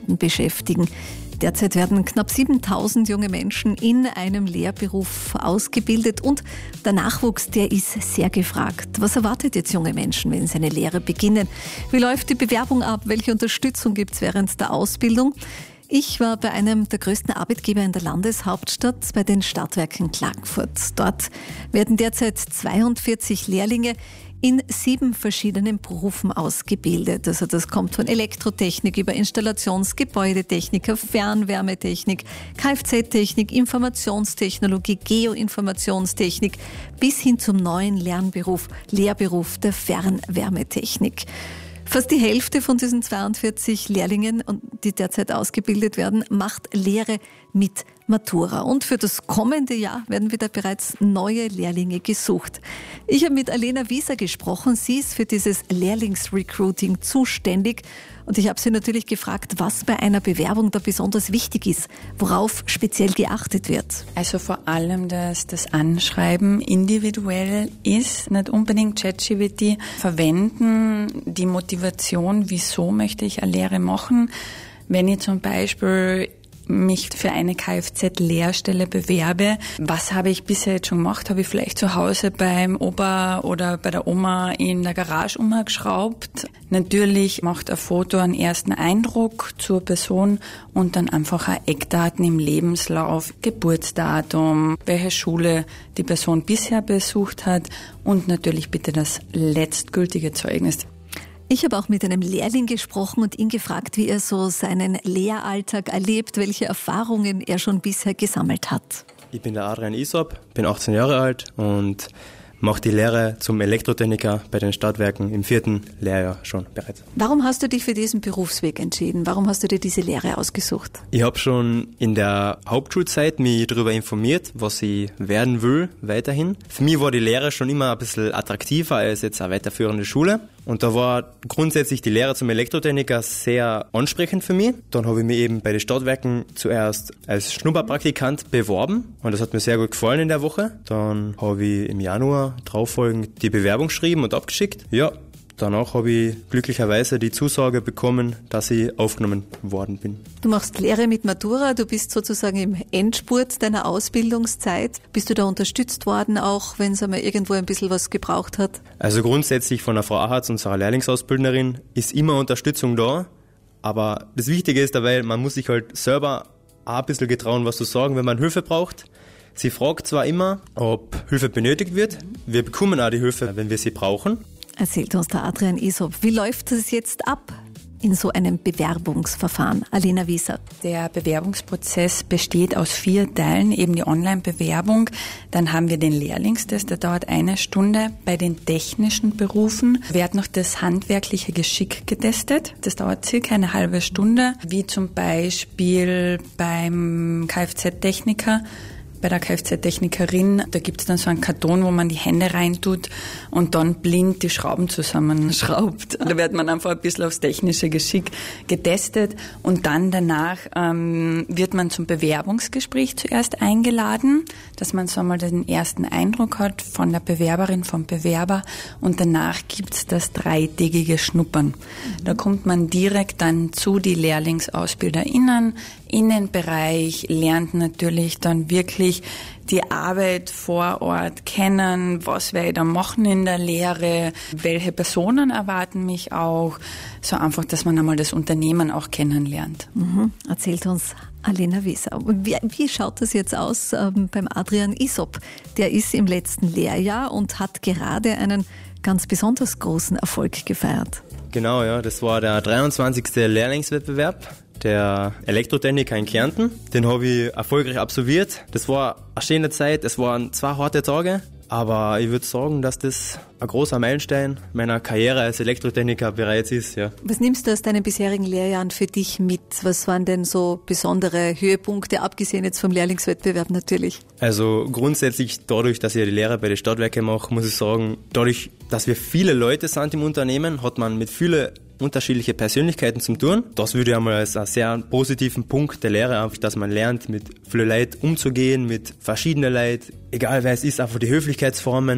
Studenten beschäftigen. Derzeit werden knapp 7.000 junge Menschen in einem Lehrberuf ausgebildet und der Nachwuchs, der ist sehr gefragt. Was erwartet jetzt junge Menschen, wenn sie eine Lehre beginnen? Wie läuft die Bewerbung ab? Welche Unterstützung gibt es während der Ausbildung? Ich war bei einem der größten Arbeitgeber in der Landeshauptstadt, bei den Stadtwerken Klagenfurt. Dort werden derzeit 42 Lehrlinge in 7 verschiedenen Berufen ausgebildet. Also das kommt von Elektrotechnik über Gebäudetechniker, Fernwärmetechnik, Kfz-Technik, Informationstechnologie, Geoinformationstechnik bis hin zum neuen Lehrberuf der Fernwärmetechnik. Fast die Hälfte von diesen 42 Lehrlingen, die derzeit ausgebildet werden, macht Lehre mit Matura. Und für das kommende Jahr werden wieder bereits neue Lehrlinge gesucht. Ich habe mit Alena Wieser gesprochen. Sie ist für dieses Lehrlingsrecruiting zuständig. Und ich habe sie natürlich gefragt, was bei einer Bewerbung da besonders wichtig ist, worauf speziell geachtet wird. Also vor allem, dass das Anschreiben individuell ist, nicht unbedingt ChatGPT verwenden, die Motivation, wieso möchte ich eine Lehre machen. Wenn ich zum Beispiel mich für eine Kfz-Lehrstelle bewerbe. Was habe ich bisher jetzt schon gemacht? Habe ich vielleicht zu Hause beim Opa oder bei der Oma in der Garage umgeschraubt? Natürlich macht ein Foto einen ersten Eindruck zur Person und dann einfach auch Eckdaten im Lebenslauf, Geburtsdatum, welche Schule die Person bisher besucht hat und natürlich bitte das letztgültige Zeugnis. Ich habe auch mit einem Lehrling gesprochen und ihn gefragt, wie er so seinen Lehralltag erlebt, welche Erfahrungen er schon bisher gesammelt hat. Ich bin der Adrian Isop, bin 18 Jahre alt und mache die Lehre zum Elektrotechniker bei den Stadtwerken im 4. Lehrjahr schon bereits. Warum hast du dich für diesen Berufsweg entschieden? Warum hast du dir diese Lehre ausgesucht? Ich habe schon in der Hauptschulzeit mich darüber informiert, was ich werden will weiterhin. Für mich war die Lehre schon immer ein bisschen attraktiver als jetzt eine weiterführende Schule. Und da war grundsätzlich die Lehre zum Elektrotechniker sehr ansprechend für mich. Dann habe ich mich eben bei den Stadtwerken zuerst als Schnupperpraktikant beworben und das hat mir sehr gut gefallen in der Woche. Dann habe ich im Januar darauffolgend die Bewerbung geschrieben und abgeschickt. Ja, danach habe ich glücklicherweise die Zusage bekommen, dass ich aufgenommen worden bin. Du machst Lehre mit Matura, du bist sozusagen im Endspurt deiner Ausbildungszeit. Bist du da unterstützt worden, auch wenn es einmal irgendwo ein bisschen was gebraucht hat? Also grundsätzlich von der Frau Ahatz, unserer Lehrlingsausbildnerin, ist immer Unterstützung da. Aber das Wichtige ist dabei, man muss sich halt selber auch ein bisschen getrauen, was zu sagen, wenn man Hilfe braucht. Sie fragt zwar immer, ob Hilfe benötigt wird. Wir bekommen auch die Hilfe, wenn wir sie brauchen. Erzählt uns der Adrian Isop. Wie läuft es jetzt ab in so einem Bewerbungsverfahren? Alena Wieser. Der Bewerbungsprozess besteht aus 4 Teilen, eben die Online-Bewerbung. Dann haben wir den Lehrlingstest, der dauert 1 Stunde. Bei den technischen Berufen wird noch das handwerkliche Geschick getestet. Das dauert circa eine halbe Stunde, wie zum Beispiel beim Kfz-Techniker. Bei der Kfz-Technikerin, da gibt es dann so einen Karton, wo man die Hände reintut und dann blind die Schrauben zusammenschraubt. Da wird man einfach ein bisschen aufs technische Geschick getestet und dann danach wird man zum Bewerbungsgespräch zuerst eingeladen, dass man so einmal den ersten Eindruck hat von der Bewerberin, vom Bewerber und danach gibt's das 3-tägige Schnuppern. Da kommt man direkt dann zu die LehrlingsausbilderInnen in den Bereich, lernt natürlich dann wirklich die Arbeit vor Ort kennen, was werde ich da machen in der Lehre, welche Personen erwarten mich auch, so einfach, dass man einmal das Unternehmen auch kennenlernt. Erzählt uns Alena Wieser. Wie schaut das jetzt aus beim Adrian Isop? Der ist im letzten Lehrjahr und hat gerade einen ganz besonders großen Erfolg gefeiert. Genau, ja, das war der 23. Lehrlingswettbewerb der Elektrotechniker in Kärnten. Den habe ich erfolgreich absolviert. Das war eine schöne Zeit, es waren 2 harte Tage, aber ich würde sagen, dass das ein großer Meilenstein meiner Karriere als Elektrotechniker bereits ist. Ja. Was nimmst du aus deinen bisherigen Lehrjahren für dich mit? Was waren denn so besondere Höhepunkte, abgesehen jetzt vom Lehrlingswettbewerb natürlich? Also grundsätzlich dadurch, dass ich die Lehre bei den Stadtwerken mache, muss ich sagen, dadurch, dass wir viele Leute sind im Unternehmen, hat man mit vielen unterschiedliche Persönlichkeiten zum tun. Das würde ich einmal als einen sehr positiven Punkt der Lehre, einfach, dass man lernt, mit vielen Leuten umzugehen, mit verschiedenen Leuten, egal wer es ist, einfach die Höflichkeitsformen,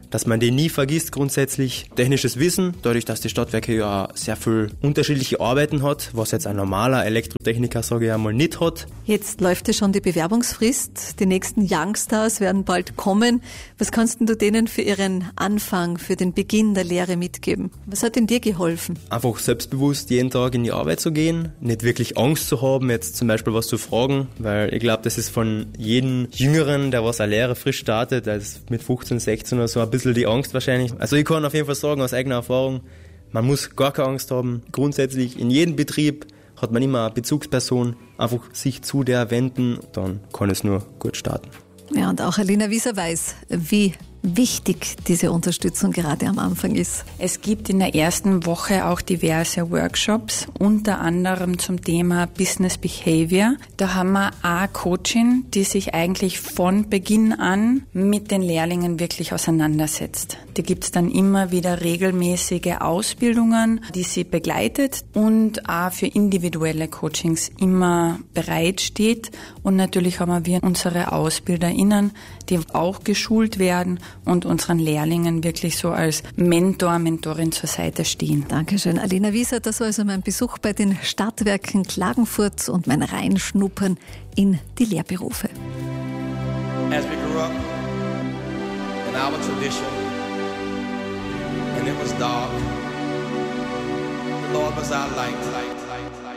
dass man den nie vergisst grundsätzlich. Technisches Wissen, dadurch, dass die Stadtwerke ja sehr viel unterschiedliche Arbeiten hat, was jetzt ein normaler Elektrotechniker, sage ich einmal, nicht hat. Jetzt läuft ja schon die Bewerbungsfrist. Die nächsten Youngstars werden bald kommen. Was kannst denn du denen für ihren Anfang, für den Beginn der Lehre mitgeben? Was hat denn dir geholfen? Einfach selbstbewusst jeden Tag in die Arbeit zu gehen, nicht wirklich Angst zu haben, jetzt zum Beispiel was zu fragen, weil ich glaube, das ist von jedem Jüngeren, der was eine Lehre frisch startet, also mit 15, 16 oder so, ein bisschen die Angst wahrscheinlich. Also ich kann auf jeden Fall sagen, aus eigener Erfahrung, man muss gar keine Angst haben. Grundsätzlich in jedem Betrieb hat man immer eine Bezugsperson, einfach sich zu der wenden, dann kann es nur gut starten. Ja, und auch Alina Wieser weiß, wie wichtig diese Unterstützung gerade am Anfang ist. Es gibt in der ersten Woche auch diverse Workshops, unter anderem zum Thema Business Behavior. Da haben wir eine Coachin, die sich eigentlich von Beginn an mit den Lehrlingen wirklich auseinandersetzt. Da gibt's dann immer wieder regelmäßige Ausbildungen, die sie begleitet und auch für individuelle Coachings immer bereitsteht. Und natürlich haben wir unsere AusbilderInnen, die auch geschult werden und unseren Lehrlingen wirklich so als Mentor, Mentorin zur Seite stehen. Dankeschön, Alina Wieser. Das war also mein Besuch bei den Stadtwerken Klagenfurt und mein Reinschnuppern in die Lehrberufe. As we grew up in our tradition and it was dark, the Lord was our light.